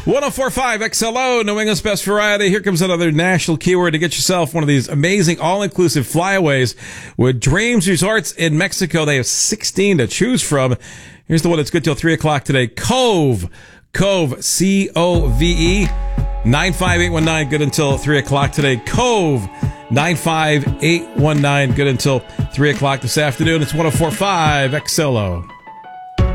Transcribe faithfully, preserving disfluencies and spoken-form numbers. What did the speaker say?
ten forty-five X L O, New England's best variety. Here comes another national keyword to get yourself one of these amazing all-inclusive flyaways with Dreams Resorts in Mexico. They have sixteen to choose from. Here's the one that's good till three o'clock today. Cove. Cove. C O V E. nine five eight one nine. Good until three o'clock today. Cove. nine five eight one nine. Good until three o'clock this afternoon. It's ten forty-five X L O.